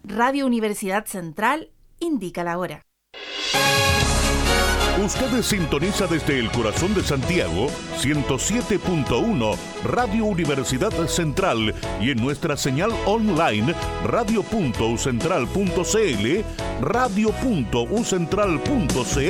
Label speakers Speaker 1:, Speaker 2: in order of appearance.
Speaker 1: Radio Universidad Central indica la hora.
Speaker 2: Usted sintoniza desde el corazón de Santiago 107.1 Radio Universidad Central y en nuestra señal online radio.ucentral.cl, radio.ucentral.cl.